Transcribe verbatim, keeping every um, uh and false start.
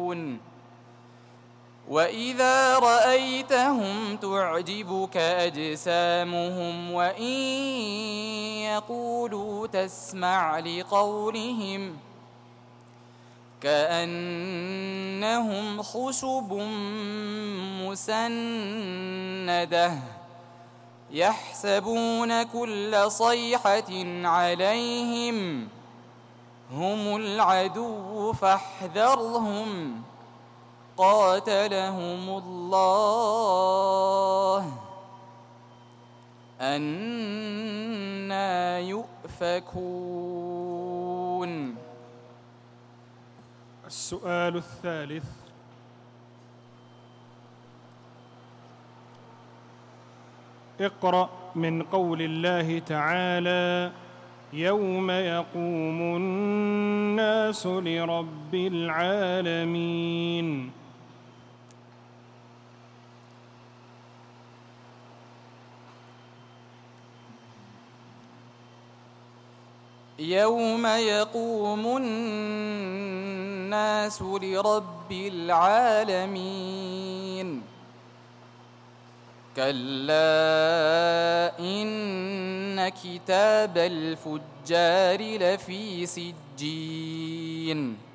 وإذا رأيتهم تعجبك أجسامهم وإن يقولوا تسمع لقولهم كأنهم خشب مسندة يحسبون كل صيحة عليهم هم العدو فاحذرهم قاتلهم الله أنى يؤفكون. السؤال الثالث: اقرأ من قول الله تعالى: يوم يقوم الناس لرب العالمين. يوم يقوم الناس لرب العالمين. كلا إن كتاب الفجار لفي سجين